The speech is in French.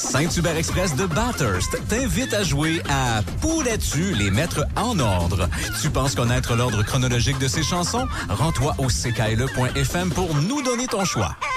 Saint-Hubert Express de Bathurst t'invite à jouer à Pourrais-tu les mettre en ordre? Tu penses connaître l'ordre chronologique de ces chansons? Rends-toi au ckle.fm pour nous donner ton choix.